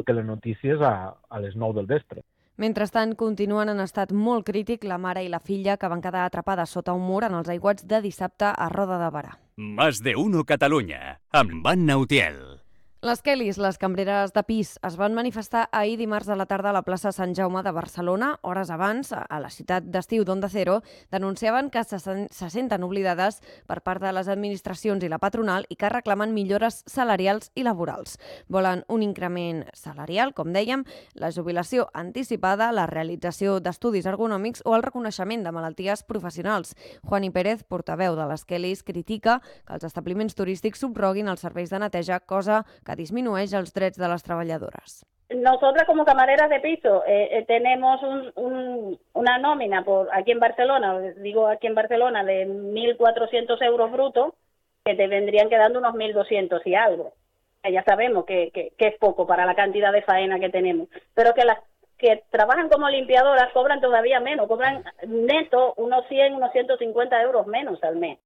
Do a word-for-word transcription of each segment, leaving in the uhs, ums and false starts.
les notícies a, a les nou del vespre. Mentrestant, continuen en estat molt crític la mare i la filla que van quedar atrapades sota un mur en els aiguats de dissabte a Roda de Berà. Más de uno Catalunya, amb Anna Utiel. Les Kellys, les cambreres de pis, es van manifestar ahir dimarts a la tarda a la plaça Sant Jaume de Barcelona. Hores abans, a la ciutat d'estiu d'Onda Cero, denunciaven que se, se senten oblidades per part de les administracions i la patronal i que reclamen millores salarials i laborals. Volen un increment salarial, com dèiem, la jubilació anticipada, la realització d'estudis ergonòmics o el reconeixement de malalties professionals. Juani Pérez, portaveu de les Kellys, critica que els establiments turístics subroguin els serveis de neteja, cosa que disminueix els drets de les treballadores. Nosotras como camareras de piso eh, eh, tenemos un, un, una nómina por aquí en Barcelona, digo aquí en Barcelona, de mil cuatrocientos euros brutos, que te vendrían quedando unos mil doscientos y algo. Ya sabemos que, que, que es poco para la cantidad de faena que tenemos, pero que las que trabajan como limpiadoras cobran todavía menos, cobran neto unos cien, unos ciento cincuenta euros menos al mes.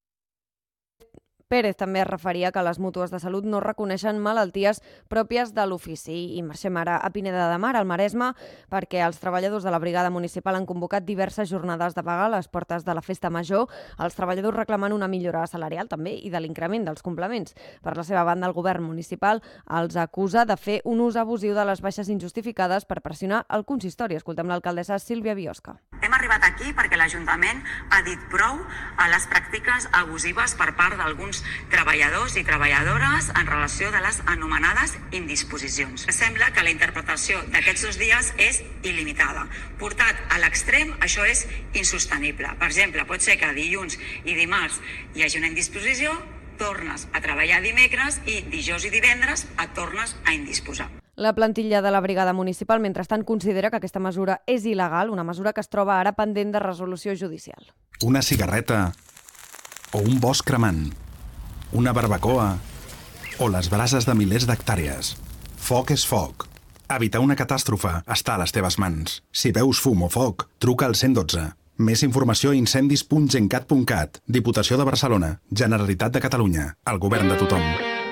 Pérez també es referia que les mútues de salut no reconeixen malalties pròpies de l'ofici. I marxem ara a Pineda de Mar, al Maresme, perquè els treballadors de la brigada municipal han convocat diverses jornades de vaga a les portes de la Festa Major. Els treballadors reclamen una millora salarial també i de l'increment dels complements. Per la seva banda, el govern municipal els acusa de fer un ús abusiu de les baixes injustificades per pressionar el consistori. Escoltem l'alcaldessa Sílvia Biosca. Hem arribat aquí perquè l'Ajuntament ha dit prou a les pràctiques abusives per part d'alguns treballadors i treballadores en relació de les anomenades indisposicions. Sembla que la interpretació d'aquests dos dies és il·limitada. Portat a l'extrem, això és insostenible. Per exemple, pot ser que dilluns i dimarts hi hagi una indisposició, tornes a treballar dimecres i dijous i divendres et tornes a indisposar. La plantilla de la brigada municipal, mentrestant, considera que aquesta mesura és il·legal, una mesura que es troba ara pendent de resolució judicial. Una cigarreta o un bosc cremant, una barbacoa o les brases de milers d'hectàrees. Foc és foc. Evitar una catàstrofe està a les teves mans. Si veus fum o foc, truca al cent i dotze. Més informació a incendis punt gencat punt cat. Diputació de Barcelona. Generalitat de Catalunya. El govern de tothom.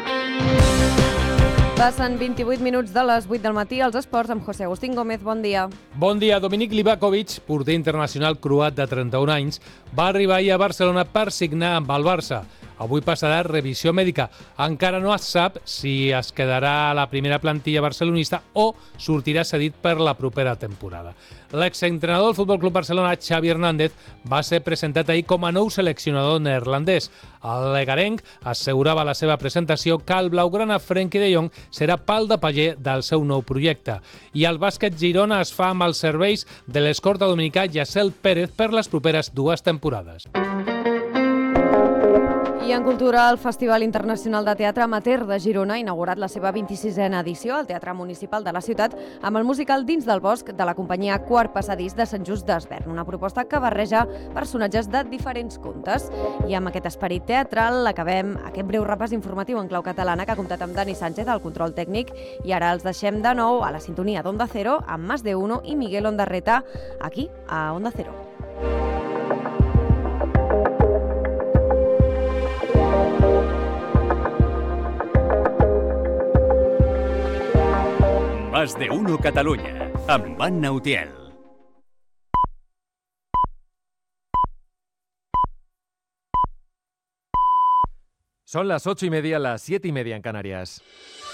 Passen vint-i-vuit minuts de les vuit del matí als esports amb José Agustín Gómez. Bon dia. Bon dia. Dominic Livakovic, porter internacional croat de trenta-un anys, va arribar ahir a Barcelona per signar amb el Barça. Avui passarà revisió mèdica. Encara no es sap si es quedarà a la primera plantilla barcelonista o sortirà cedit per la propera temporada. L'exentrenador del Futbol Club Barcelona, Xavi Hernández, va ser presentat ahir com a nou seleccionador neerlandès. El legarenc assegurava a la seva presentació que el blaugrana Frenkie de Jong serà pal de paller del seu nou projecte. I el bàsquet Girona es fa amb els serveis de l'escorta dominicà Yacel Pérez per les properes dues temporades. I en cultura, el Festival Internacional de Teatre Amateur de Girona ha inaugurat la seva vint-i-sisena edició al Teatre Municipal de la ciutat amb el musical Dins del Bosc de la companyia Quart Passadís de Sant Just d'Esvern, una proposta que barreja personatges de diferents contes. I amb aquest esperit teatral acabem aquest breu repàs informatiu en clau catalana que ha comptat amb Dani Sánchez al control tècnic i ara els deixem de nou a la sintonia d'Onda Cero amb Más de Uno i Miguel Ondarreta aquí a Onda Cero. Más de Uno Catalunya, amb Anna Utiel. Son las ocho y media, las siete y media en Canarias.